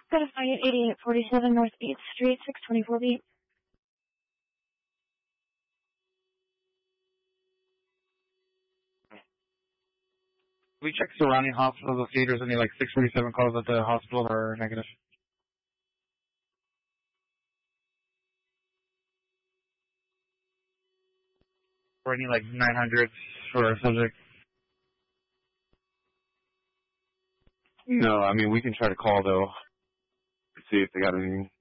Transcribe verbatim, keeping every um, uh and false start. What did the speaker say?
Got a flight at eighty-eight forty-seven North eighth Street, six twenty-four beat. We check surrounding hospitals to see if there's any like six forty-seven calls at the hospital or negative. Or any like nine hundreds for a subject. No, I mean we can try to call though. See if they got anything.